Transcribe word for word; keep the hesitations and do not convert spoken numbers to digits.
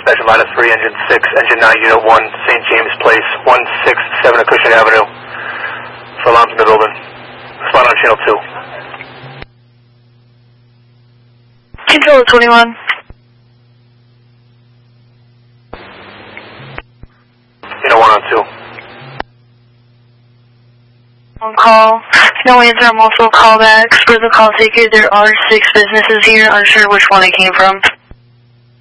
dispatch minus three, engine six, engine nine, unit one, Saint James Place, one six seven Cushing Avenue. For alarms in the building. Spot on channel two. Control twenty-one. Unit one on two. On call. No answer, I'm also callbacks. For the call taker, there are six businesses here. Unsure which one it came from.